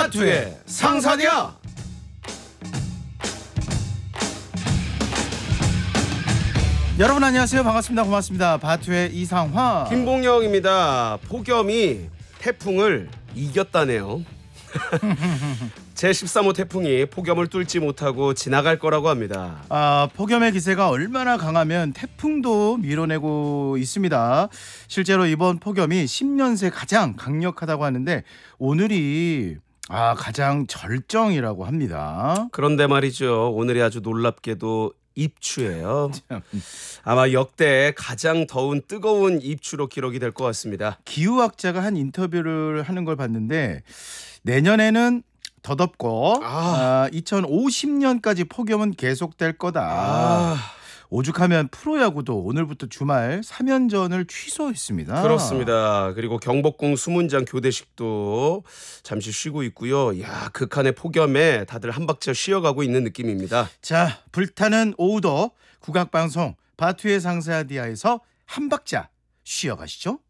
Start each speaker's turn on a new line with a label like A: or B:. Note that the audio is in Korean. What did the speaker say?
A: 바투의 상사냐?
B: 여러분 안녕하세요. 반갑습니다. 고맙습니다. 바투의 이상화
A: 김봉영입니다. 폭염이 태풍을 이겼다네요. 제13호 태풍이 폭염을 뚫지 못하고 지나갈 거라고 합니다.
B: 폭염의 기세가 얼마나 강하면 태풍도 밀어내고 있습니다. 실제로 이번 폭염이 10년 새 가장 강력하다고 하는데 오늘이 가장 절정이라고 합니다.
A: 그런데 말이죠. 오늘이 아주 놀랍게도 입추예요. 아마 역대 가장 더운 뜨거운 입추로 기록이 될 것 같습니다.
B: 기후학자가 한 인터뷰를 하는 걸 봤는데 내년에는 더 덥고 2050년까지 폭염은 계속될 거다. 오죽하면 프로야구도 오늘부터 주말 3연전을 취소했습니다.
A: 그렇습니다. 그리고 경복궁 수문장 교대식도 잠시 쉬고 있고요. 극한의 폭염에 다들 한 박자 쉬어가고 있는 느낌입니다.
B: 자, 불타는 오후도 국악방송 바투의 상사디아에서 한 박자 쉬어가시죠.